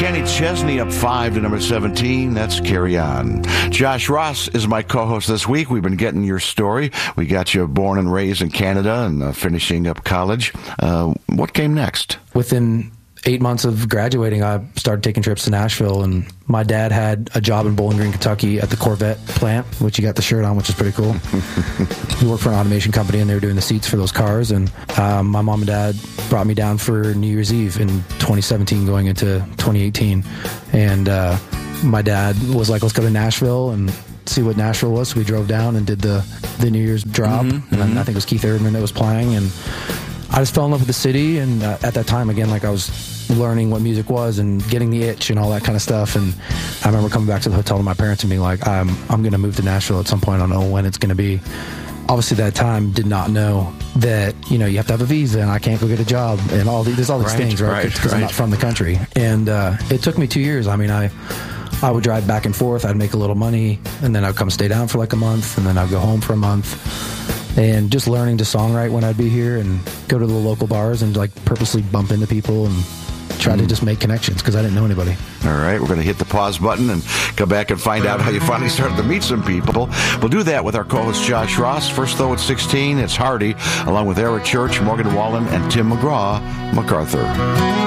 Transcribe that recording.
Kenny Chesney up 5 to number 17. That's Carry On. Josh Ross is my co-host this week. We've been getting your story. We got you born and raised in Canada and finishing up college. What came next? Within 8 months of graduating, I started taking trips to Nashville, and my dad had a job in Bowling Green, Kentucky at the Corvette plant, which you got the shirt on, which is pretty cool. He worked for an automation company, and they were doing the seats for those cars, and my mom and dad brought me down for New Year's Eve in 2017 going into 2018, and my dad was like, let's go to Nashville and see what Nashville was, so we drove down and did the New Year's drop, and I think it was Keith Urban that was playing, and I just fell in love with the city, and at that time, again, like I was learning what music was and getting the itch and all that kind of stuff. And I remember coming back to the hotel to my parents and being like, I'm going to move to Nashville at some point. I don't know when it's going to be. Obviously, that time did not know that, you know, you have to have a visa and I can't go get a job and there's all these things, right? Because I'm not from the country. And it took me 2 years. I mean, I would drive back and forth. I'd make a little money, and then I'd come stay down for like a month, and then I'd go home for a month. And just learning to songwrite when I'd be here and go to the local bars and like purposely bump into people and try to just make connections because I didn't know anybody. All right, we're going to hit the pause button and come back and find out how you finally started to meet some people. We'll do that with our co-host Josh Ross. First, though, at 16, it's Hardy, along with Eric Church, Morgan Wallen, and Tim McGraw, MacArthur.